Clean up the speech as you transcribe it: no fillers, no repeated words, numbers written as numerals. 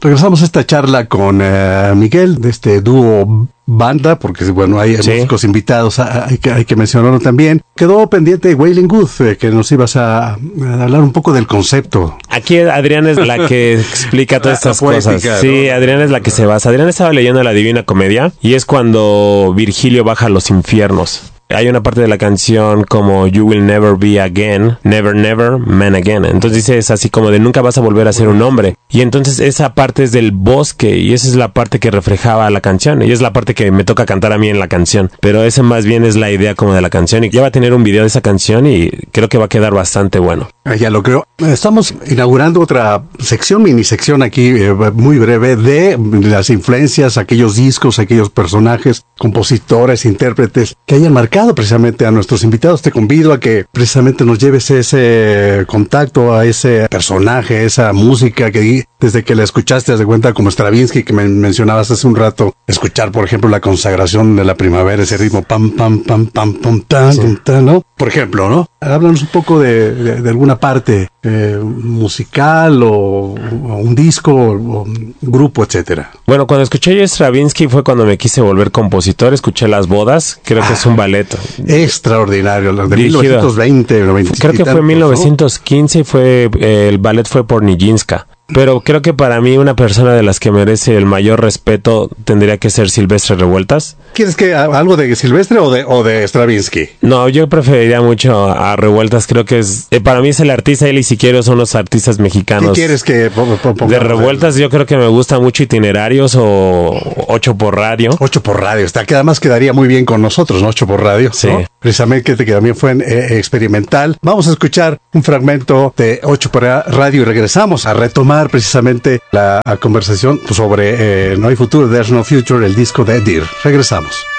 Regresamos a esta charla con Miguel, de este dúo banda, porque bueno, hay músicos invitados, hay que mencionarlo también. Quedó pendiente Waylon Good, que nos ibas a hablar un poco del concepto. Aquí Adrián es la que explica todas estas cosas. Sí, ¿no? Adrián es la que se basa. Adrián estaba leyendo la Divina Comedia y es cuando Virgilio baja a los infiernos. Hay una parte de la canción como You will never be again, never never, man again. Entonces dice, es así como de nunca vas a volver a ser un hombre. Y entonces esa parte es del bosque y esa es la parte que reflejaba la canción. Y es la parte que me toca cantar a mí en la canción. Pero esa más bien es la idea como de la canción. Y ya va a tener un video de esa canción y creo que va a quedar bastante bueno. Ya lo creo. Estamos inaugurando otra sección, mini sección aquí, muy breve, de las influencias, aquellos discos, aquellos personajes, compositores, intérpretes que hayan marcado precisamente a nuestros invitados. Te convido a que precisamente nos lleves ese contacto a ese personaje, esa música que desde que la escuchaste, haz de cuenta, como Stravinsky, que me mencionabas hace un rato, escuchar, por ejemplo, la consagración de la primavera, ese ritmo pam, pam, pam, pam, pam, tan, sí, tan, ¿no? Por ejemplo, ¿no? Háblanos un poco de alguna parte musical o un disco o un grupo, etcétera. Bueno, cuando escuché yo Stravinsky fue cuando me quise volver compositor. Escuché Las Bodas, creo que es un ballet extraordinario, de dirigido, 1920, 90. Creo que fue 1915 y el ballet fue por Nijinsky. Pero creo que para mí una persona de las que merece el mayor respeto tendría que ser Silvestre Revueltas. ¿Quieres que algo de Silvestre o de Stravinsky? No, yo preferiría mucho a Revueltas. Creo que es para mí es el artista. Él y Siqueiros son los artistas mexicanos. ¿Qué quieres que de Revueltas? Yo creo que me gusta mucho Itinerarios o 8 por radio. 8 por radio, que además quedaría muy bien con nosotros, ¿no? 8 por radio, sí, ¿no? Precisamente que también fue experimental. Vamos a escuchar un fragmento de 8 por radio y regresamos a retomar precisamente la conversación sobre No hay futuro, There's No Future, el disco de Dear. Regresamos.